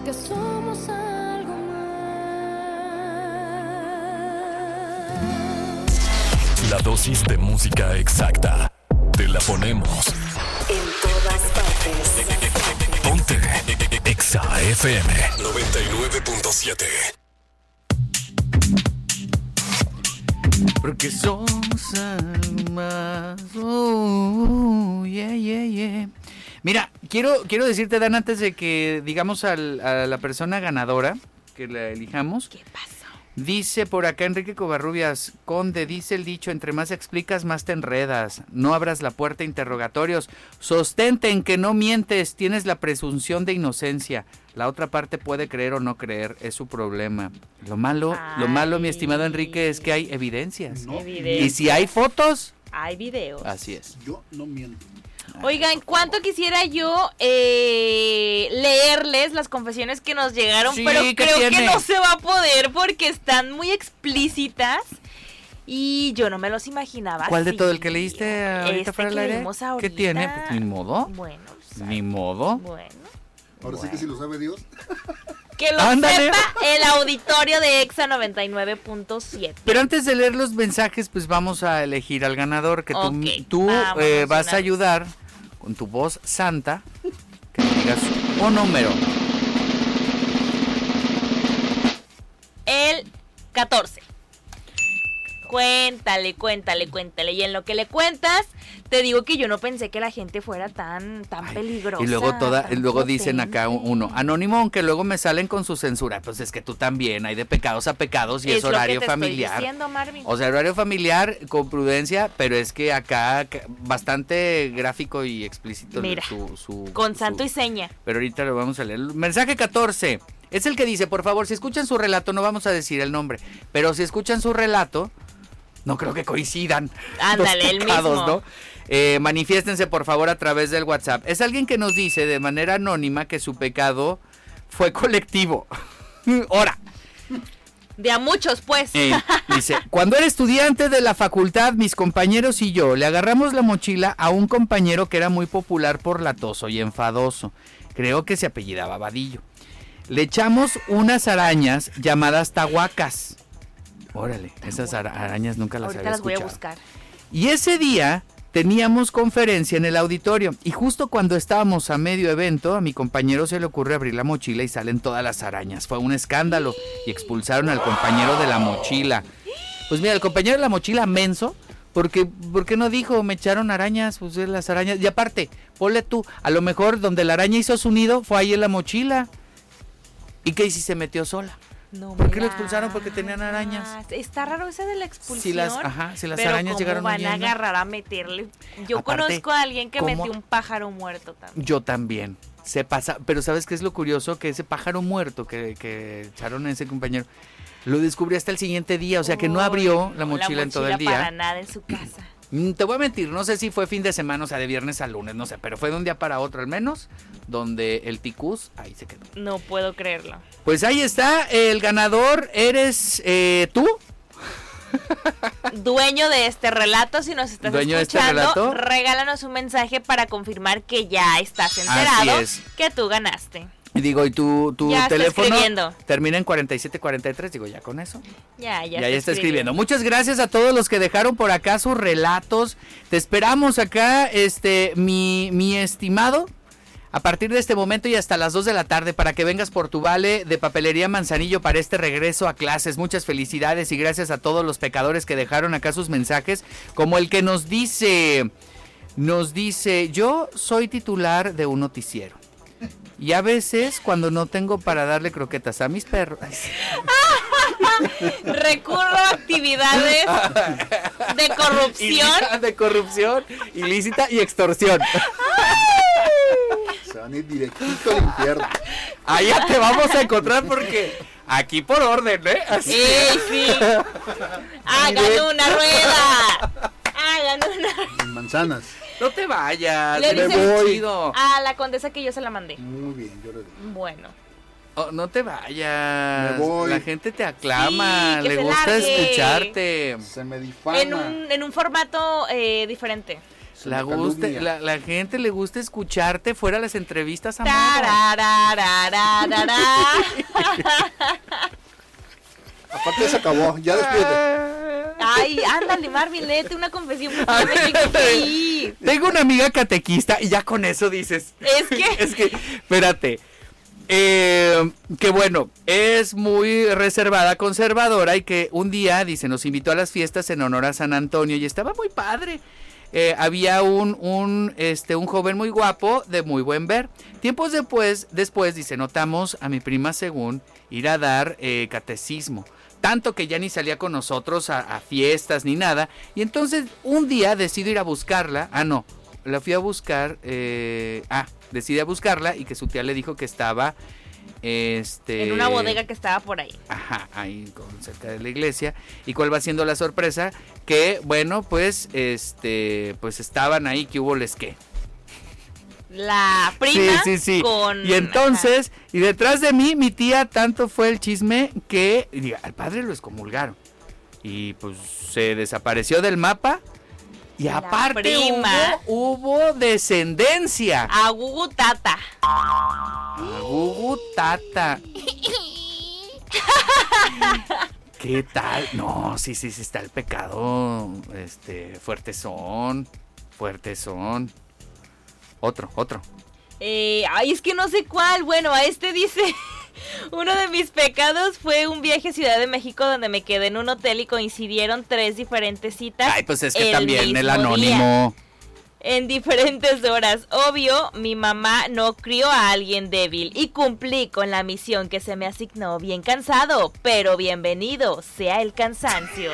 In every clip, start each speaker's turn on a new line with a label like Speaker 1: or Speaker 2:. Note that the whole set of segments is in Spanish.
Speaker 1: porque somos algo más.
Speaker 2: La dosis de música exacta te la ponemos
Speaker 3: en todas partes.
Speaker 2: Ponte Exa FM 99.7.
Speaker 4: Porque somos algo más. Oh, yeah, yeah, yeah. Mira, quiero decirte, Dan, antes de que digamos a la persona ganadora, que la elijamos.
Speaker 5: ¿Qué pasó?
Speaker 4: Dice por acá Enrique Covarrubias, Conde, dice el dicho, entre más explicas, más te enredas. No abras la puerta a interrogatorios. Sostente en que no mientes, tienes la presunción de inocencia. La otra parte puede creer o no creer, es su problema. Lo malo, mi estimado Enrique, es que hay evidencias.
Speaker 6: No,
Speaker 4: y si hay fotos,
Speaker 5: hay videos.
Speaker 4: Así es.
Speaker 6: Yo no miento.
Speaker 5: Oigan, ¿cuánto quisiera yo leerles las confesiones que nos llegaron?
Speaker 4: Sí,
Speaker 5: pero creo
Speaker 4: tiene?
Speaker 5: que no se va a poder porque están muy explícitas y yo no me los imaginaba.
Speaker 4: ¿Cuál de
Speaker 5: así.
Speaker 4: todo el que leíste ahorita fuera del aire?
Speaker 5: Leímos ahorita.
Speaker 4: ¿Qué tiene? Pues, ni modo.
Speaker 5: Bueno.
Speaker 4: Ni modo.
Speaker 5: Bueno.
Speaker 6: Ahora sí que si lo sabe Dios.
Speaker 5: Que lo
Speaker 4: Ándale.
Speaker 5: sepa el auditorio de Exa 99.7.
Speaker 4: Pero antes de leer los mensajes, pues vamos a elegir al ganador, que tú vas a ayudar con tu voz santa, que digas un número.
Speaker 5: El 14. Cuéntale. Y en lo que le cuentas, te digo que yo no pensé que la gente fuera tan peligrosa.
Speaker 4: Y luego
Speaker 5: tan
Speaker 4: dicen acá uno, anónimo, aunque luego me salen con su censura. Pues es que tú también, hay de pecados a pecados y es horario
Speaker 5: lo que te
Speaker 4: familiar.
Speaker 5: Estoy diciendo, Marvin.
Speaker 4: O sea, horario familiar con prudencia, pero es que acá bastante gráfico y explícito.
Speaker 5: Mira, con santo y seña.
Speaker 4: Pero ahorita lo vamos a leer. Mensaje 14. Es el que dice, por favor, si escuchan su relato, no vamos a decir el nombre, pero si escuchan su relato, no creo que coincidan.
Speaker 5: Ándale,
Speaker 4: los pecados,
Speaker 5: el mismo.
Speaker 4: ¿no? Manifiéstense, por favor, a través del WhatsApp. Es alguien que nos dice de manera anónima que su pecado fue colectivo. Ahora.
Speaker 5: De a muchos, pues.
Speaker 4: Dice, cuando era estudiante de la facultad, mis compañeros y yo le agarramos la mochila a un compañero que era muy popular por latoso y enfadoso. Creo que se apellidaba Vadillo. Le echamos unas arañas llamadas tahuacas. Órale, esas arañas nunca las había escuchado.
Speaker 5: Ahorita las voy a buscar.
Speaker 4: Y ese día teníamos conferencia en el auditorio y justo cuando estábamos a medio evento, a mi compañero se le ocurre abrir la mochila y salen todas las arañas. Fue un escándalo y expulsaron al compañero de la mochila. Pues mira, el compañero de la mochila menso, ¿por qué no dijo, me echaron arañas? Pues las arañas. Y aparte, ponle tú, a lo mejor donde la araña hizo su nido fue ahí en la mochila. ¿Y qué? ¿Y si se metió sola?
Speaker 5: No,
Speaker 4: ¿por qué lo expulsaron? Porque tenían arañas.
Speaker 5: Está raro ese de la expulsión.
Speaker 4: Si las arañas llegaron
Speaker 5: van
Speaker 4: huyendo.
Speaker 5: a agarrar a meterle. Yo
Speaker 4: Aparte,
Speaker 5: conozco a alguien que metió un pájaro muerto también.
Speaker 4: Yo también. Se pasa, pero ¿sabes qué es lo curioso? Que ese pájaro muerto que echaron a ese compañero, lo descubrí hasta el siguiente día, o sea que no abrió la mochila en todo el día.
Speaker 5: Para nada en su casa.
Speaker 4: Te voy a mentir, no sé si fue fin de semana, o sea, de viernes a lunes, no sé, pero fue de un día para otro al menos, donde el ticús ahí se quedó.
Speaker 5: No puedo creerlo.
Speaker 4: Pues ahí está, el ganador eres tú.
Speaker 5: Dueño de este relato, si nos estás escuchando, regálanos un mensaje para confirmar que ya estás enterado que tú ganaste.
Speaker 4: Y digo, ¿y tu teléfono termina en 4743? Digo, ya con eso.
Speaker 5: Ya
Speaker 4: está escribiendo. Muchas gracias a todos los que dejaron por acá sus relatos. Te esperamos acá, mi estimado, a partir de este momento y hasta las 2 de la tarde para que vengas por tu vale de Papelería Manzanillo para este regreso a clases. Muchas felicidades y gracias a todos los pecadores que dejaron acá sus mensajes, como el que nos dice, yo soy titular de un noticiero. Y a veces, cuando no tengo para darle croquetas a mis perros...
Speaker 5: Recurro a actividades de corrupción.
Speaker 4: De corrupción, ilícita y extorsión.
Speaker 6: Se van a ir directito al infierno.
Speaker 4: Allá te vamos a encontrar porque aquí por orden, ¿eh? Así.
Speaker 5: Sí. Hagan una rueda.
Speaker 6: En manzanas.
Speaker 4: No te vayas,
Speaker 5: le
Speaker 6: voy.
Speaker 4: Chido.
Speaker 5: A la condesa que yo se la mandé.
Speaker 6: Muy bien, yo le digo.
Speaker 5: Bueno.
Speaker 4: Oh, no te vayas.
Speaker 6: Me voy.
Speaker 4: La gente te aclama,
Speaker 5: Sí, que
Speaker 4: le
Speaker 5: se
Speaker 4: gusta
Speaker 5: largue.
Speaker 4: escucharte.
Speaker 6: Se me difama.
Speaker 5: En un formato diferente.
Speaker 4: La gente le gusta escucharte fuera de las entrevistas, amor.
Speaker 6: Aparte se acabó, ya despídete.
Speaker 5: Ay, ándale, Marvin, léete una confesión.
Speaker 4: Tengo una amiga catequista y ya con eso dices. Es que, espérate. Que bueno, es muy reservada, conservadora y que un día, dice, nos invitó a las fiestas en honor a San Antonio y estaba muy padre. Había un joven muy guapo, de muy buen ver. Tiempos después, dice, notamos a mi prima según ir a dar catecismo. Tanto que ya ni salía con nosotros a fiestas ni nada. Y entonces un día decido ir a buscarla. La fui a buscar. Decidí a buscarla y que su tía le dijo que estaba en
Speaker 5: una bodega que estaba por ahí.
Speaker 4: Ajá, ahí cerca de la iglesia. ¿Y cuál va siendo la sorpresa? Que bueno, pues estaban ahí, que hubo qué.
Speaker 5: La prima
Speaker 4: sí.
Speaker 5: Con...
Speaker 4: Y entonces, y detrás de mí, mi tía, tanto fue el chisme que al padre lo excomulgaron. Y pues se desapareció del mapa. Y aparte hubo descendencia.
Speaker 5: Agugu Tata.
Speaker 4: ¿Qué tal? No, sí, está el pecado. Fuertezón. Otro.
Speaker 5: Es que no sé cuál. Bueno, dice... Uno de mis pecados fue un viaje a Ciudad de México donde me quedé en un hotel y coincidieron 3 diferentes citas.
Speaker 4: Ay, pues es que también el anónimo.
Speaker 5: En diferentes horas. Obvio, mi mamá no crió a alguien débil y cumplí con la misión que se me asignó. Bien cansado, pero bienvenido sea el cansancio.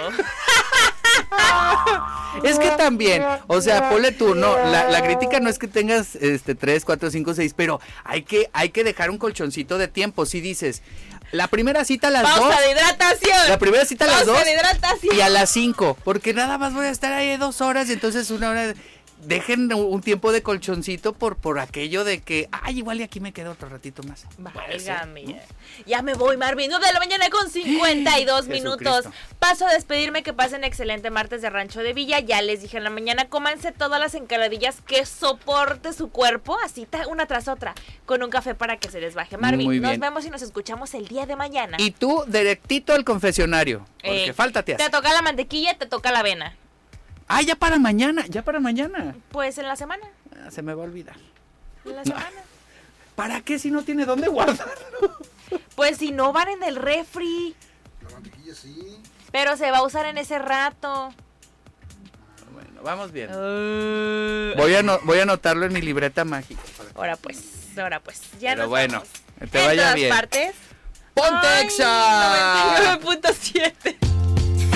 Speaker 4: Es que también, o sea, ponle tú, no, la crítica no es que tengas 3, 4, 5, 6, pero hay que dejar un colchoncito de tiempo. Si dices, la primera cita a las 2.
Speaker 5: Pausa de hidratación.
Speaker 4: La primera cita a las 2
Speaker 5: de hidratación.
Speaker 4: Y a las 5, porque nada más voy a estar ahí 2 horas y entonces 1 hora. Dejen un tiempo de colchoncito por aquello de que, igual y aquí me quedo otro ratito más.
Speaker 5: Válgame. ¿No? Ya me voy, Marvin. 9 de la mañana con 52 minutos. Paso a despedirme, que pasen excelente martes de Rancho de Villa. Ya les dije en la mañana, cómanse todas las encaradillas que soporte su cuerpo, así una tras otra, con un café para que se les baje. Marvin, nos vemos y nos escuchamos el día de mañana.
Speaker 4: Y tú, directito al confesionario, porque falta te hace.
Speaker 5: Te toca la mantequilla, te toca la avena.
Speaker 4: Ya para mañana.
Speaker 5: Pues en la semana.
Speaker 4: Se me va a olvidar.
Speaker 5: En la semana.
Speaker 4: ¿Para qué si no tiene dónde guardarlo?
Speaker 5: Pues si no van en el refri.
Speaker 6: La mantequilla sí.
Speaker 5: Pero se va a usar en ese rato.
Speaker 4: Bueno, vamos bien. Voy a anotarlo en mi libreta mágica.
Speaker 5: Ahora pues. Ya
Speaker 4: pero
Speaker 5: nos
Speaker 4: bueno,
Speaker 5: vamos.
Speaker 4: te vaya bien.
Speaker 5: En todas partes.
Speaker 4: ¡Ponte Exa!
Speaker 5: 99.7